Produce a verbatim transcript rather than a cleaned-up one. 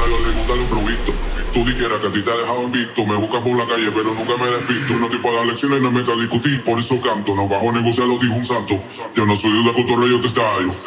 a ellos les gusta lo improvisto. Tú dijeras que a ti te ha dejado invicto. Me buscas por la calle pero nunca me despisto. No estoy para dar lecciones, no me meto a discutir. Por eso canto, no bajo a negociar, lo dijo un santo. Yo no soy de la cotorreo, yo te estallo.